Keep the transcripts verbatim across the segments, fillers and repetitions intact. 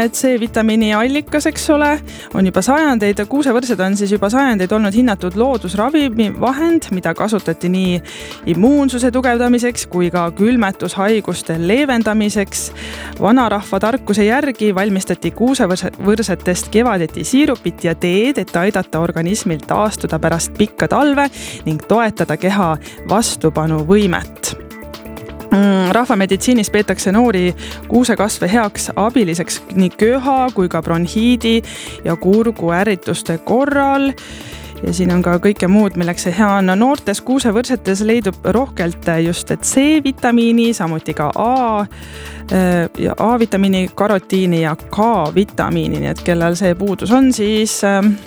C-vitamiini allikas, eks ole, on juba sajandeid. Kuusevõrsed on siis juba sajandeid olnud hinnatud loodusravimivahend, mida kasutati nii immuunsuse tugevdamiseks kui ka külmetushaiguste leevendamiseks. Vanarahva tarkuse järgi valmistati kuusevõrsetest kevadeti siirupit ja teed, et aidata organismil taastuda pärast pikka talve ning toetada keha vastupanuvõimet. Rahvameditsiinis peetakse noori kuusekasve heaks abiliseks nii köha kui ka bronhiidi ja kurgu ärrituste korral. Ja siin on ka kõike muud, milleks see hea on. Noortes kuusevõrsetes leidub rohkelt just C-vitamiini, samuti ka A, ja A-vitamiini, karotiini ja K-vitamiini. Nii et kellel see puudus on, siis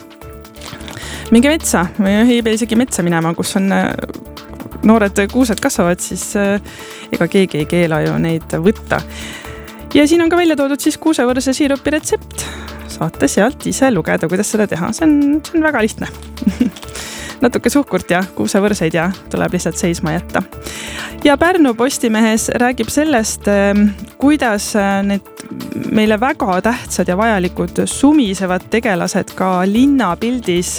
minge metsa või ei pea isegi metsa minema, kus on noored kuused kasvavad, siis ega keegi ei keela ju neid võtta. Ja siin on ka välja toodud siis kuusevõrse siirupi retsept. Saate sealt ise lugeda, kuidas seda teha. See on, see on väga lihtne. Natuke suhkurt ja kuusevõrseid ja tuleb lihtsalt seisma jätta. Ja Pärnu Postimehes räägib sellest, kuidas need meile väga tähtsad ja vajalikud sumisevad tegelased ka linnapildis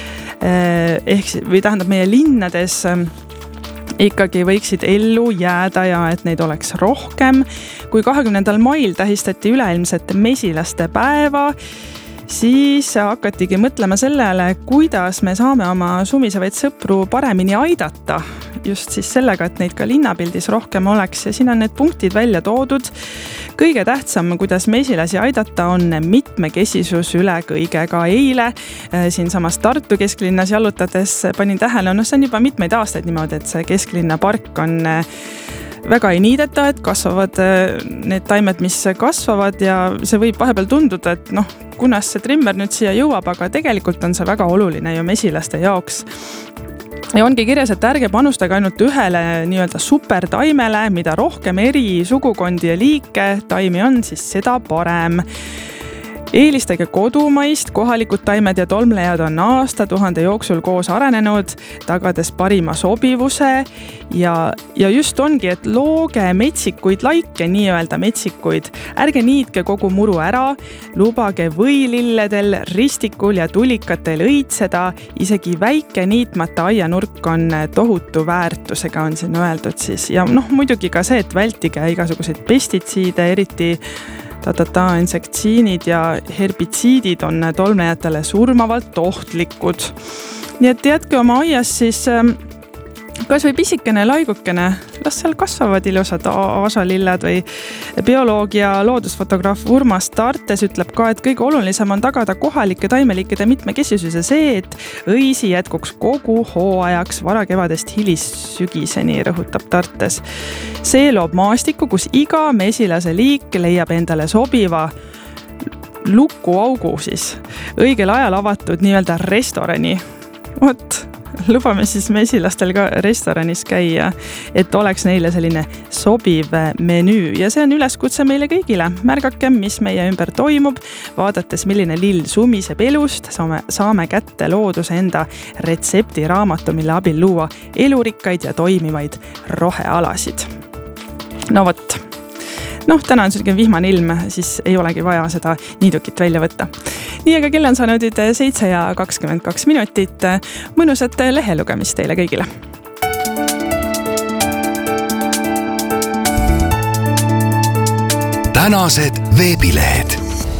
ehk, või tähendab meie linnades ikkagi võiksid ellu jääda ja et neid oleks rohkem. Kui kahekümnendal mail tähistati üleilmset mesilaste päeva, siis hakatigi mõtlema sellele, kuidas me saame oma sumisevaid sõpru paremini aidata. Just siis sellega, et neid ka linnapildis rohkem oleks. Ja siin on need punktid välja toodud. Kõige tähtsam, kuidas mesilasi aidata, on mitmekesisus üle kõige. Ka eile siin samas Tartu kesklinnas jalutades panin tähele, no see on juba mitmeid aastaid niimoodi, et see kesklinna park on väga ei niideta, et kasvavad need taimed, mis kasvavad ja see võib vahepeal tunduda, et noh, kunas see trimmer nüüd siia jõuab, aga tegelikult on see väga oluline ju mesilaste jaoks. Ja ongi kirjas, et ärge panustage ainult ühele nii-öelda supertaimele, mida rohkem eri sugukondi ja liike taimi on, siis seda parem. Eelistage kodumaist, kohalikud taimed ja tolmlejad on aasta tuhande jooksul koos arenenud, tagades parima sobivuse ja, ja just ongi, et looge metsikuid laike, nii-öelda metsikuid. Ärge niitke kogu muru ära, lubage võililledel, ristikul ja tulikatel õitseda, isegi väike niitmata aianurk on tohutu väärtusega, on siin öeldud siis. Ja noh, muidugi ka see, et vältige igasuguseid pestitsiide, eriti Tatata, insektsiinid ja herbitsiidid on tolmlejatele surmavalt ohtlikud. Nii et jätke oma aias siis kas või pisikene laigukene, las seal kasvavad ilusad asalillad või bioloog ja loodusfotograaf Urmas Tartes ütleb ka, et kõige olulisem on tagada kohalike taimeliikide mitmekesisus ja see, et õisi jätkuks kogu hooajaks varakevadest hilissügiseni, rõhutab Tartes. See loob maastiku, kus iga mesilase liik leiab endale sobiva lukuaugu siis õigel ajal avatud nii-öelda restorani. Oot, lubame siis mesilastel ka restoranis käia, et oleks neile selline sobiv menüü ja see on üleskutse meile kõigile. Märgake, mis meie ümber toimub, vaadates milline lill sumiseb elust, saame, saame kätte looduse enda retseptiraamatu, mille abil luua elurikkaid ja toimivaid rohealasid. No vot. Noh, täna on selline vihmane ilm, siis ei olegi vaja seda niidukit välja võtta. Nii, aga kell on saanud seitse ja kakskümmend kaks minutit. Mõnusat lehelugemist teile kõigile. Tänased veebilehed.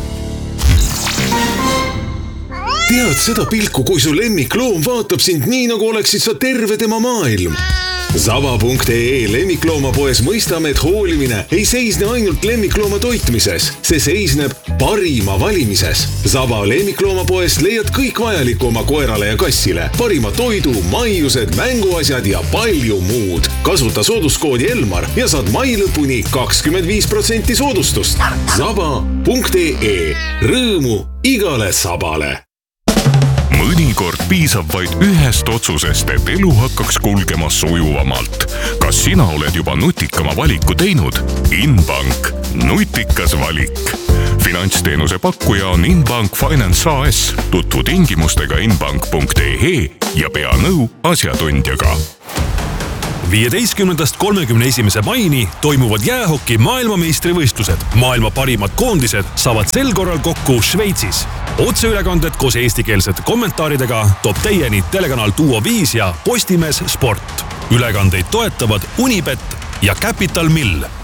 Tead seda pilku, kui su lemmikloom vaatab sind nii, nagu oleksid sa terve tema maailm. Zava punkt ee lemmikloomapoes mõistame, et hoolimine ei seisne ainult lemmiklooma toitmises. See seisneb parima valimises. Zava lemmikloomapoes leiad kõik vajaliku oma koerale ja kassile. Parima toidu, maiused, mänguasjad ja palju muud. Kasuta sooduskoodi Elmar ja saad mai lõpuni kakskümmend viis protsenti soodustust. Zava punkt ee. Rõõmu igale sabale. Mõnikord piisab vaid ühest otsusest, et elu hakkaks kulgema sujuvamalt. Kas sina oled juba nutikama valiku teinud? Inbank. Nutikas valik. Finantsteenuse pakkuja on Inbank Finance A S. Tutvu tingimustega inbank punkt ee ja pea nõu asjatundjaga. viieteistkümnendast kolmekümne esimese maini toimuvad jäähoki maailmameistrivõistlused. Maailma parimad koondised saavad sel korral kokku Šveitsis. Otseülekanded koos eestikeelsete kommentaaridega toob teieni telekanal Duo viis ja Postimees Sport. Ülekandeid toetavad Unibet ja Capital Mill.